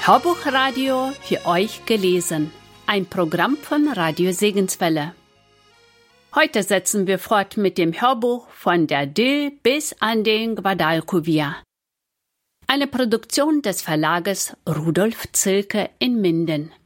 Hörbuchradio für euch gelesen. Ein Programm von Radio Segenswelle. Heute setzen wir fort mit dem Hörbuch von der Dill bis an den Guadalquivir. Eine Produktion des Verlages Rudolf Zilke in Minden.